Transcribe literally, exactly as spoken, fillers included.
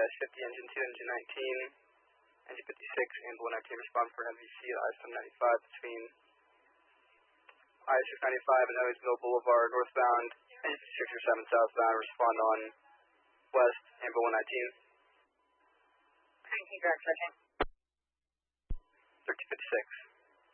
S fifty, engine two, engine nineteen, engine fifty-six, and one nineteen respond for N V C at I seven ninety-five between I six ninety-five and Owensville Boulevard northbound, engine fifty-six or seven southbound, respond on west, Amber one nineteen. nineteen direct, second. thirteen fifty-six.